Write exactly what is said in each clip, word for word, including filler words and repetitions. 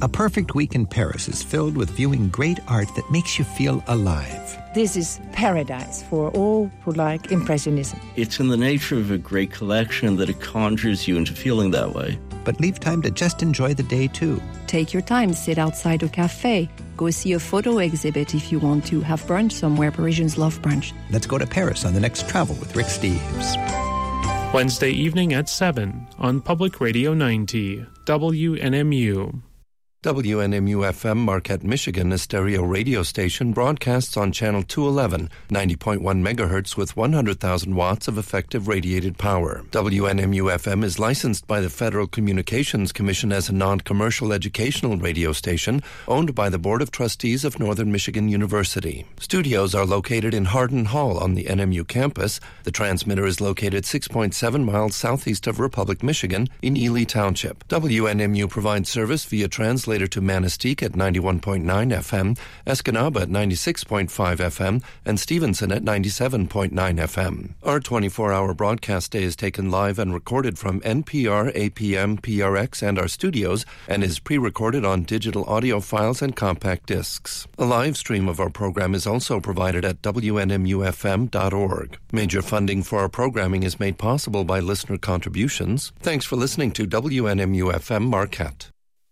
A perfect week in Paris is filled with viewing great art that makes you feel alive. This is paradise for all who like Impressionism. It's in the nature of a great collection that it conjures you into feeling that way. But leave time to just enjoy the day, too. Take your time, sit outside a cafe. Go see a photo exhibit if you want to. Have brunch somewhere. Parisians love brunch. Let's go to Paris on the next Travel with Rick Steves. Wednesday evening at seven on Public Radio ninety, W N M U. W N M U F M Marquette, Michigan, a stereo radio station, broadcasts on channel two eleven, ninety point one megahertz with one hundred thousand watts of effective radiated power. W N M U F M is licensed by the Federal Communications Commission as a non-commercial educational radio station owned by the Board of Trustees of Northern Michigan University. Studios are located in Hardin Hall on the N M U campus. The transmitter is located six point seven miles southeast of Republic, Michigan, in Ely Township. W N M U provides service via translator to Manistee at ninety-one point nine F M, Escanaba at ninety-six point five F M, and Stevenson at ninety-seven point nine F M. Our twenty-four hour broadcast day is taken live and recorded from N P R, A P M, P R X, and our studios, and is pre-recorded on digital audio files and compact discs. A live stream of our program is also provided at W N M U F M dot org. Major funding for our programming is made possible by listener contributions. Thanks for listening to W N M U F M Marquette.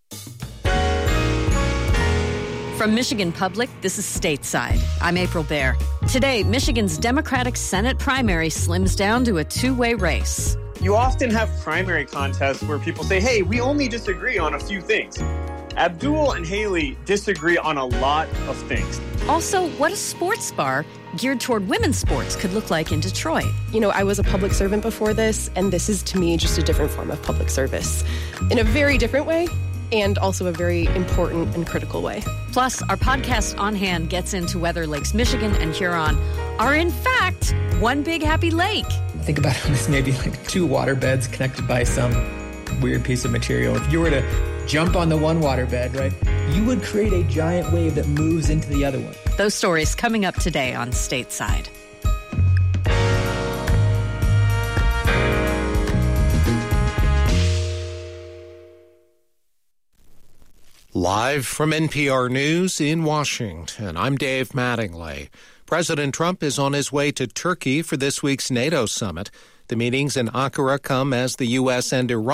From Michigan Public, this is Stateside. I'm April Baer. Today, Michigan's Democratic Senate primary slims down to a two-way race. You often have primary contests where people say, hey, we only disagree on a few things. Abdul and Haley disagree on a lot of things. Also, what a sports bar geared toward women's sports could look like in Detroit. You know, I was a public servant before this, and this is, to me, just a different form of public service. In a very different way, and also a very important and critical way. Plus, our podcast On Hand gets into whether Lakes Michigan and Huron are, in fact, one big happy lake. Think about it as maybe like two water beds connected by some weird piece of material. If you were to jump on the one water bed, right, you would create a giant wave that moves into the other one. Those stories coming up today on Stateside. Live from N P R News in Washington, I'm Dave Mattingly. President Trump is on his way to Turkey for this week's NATO summit. The meetings in Ankara come as the U S and Iran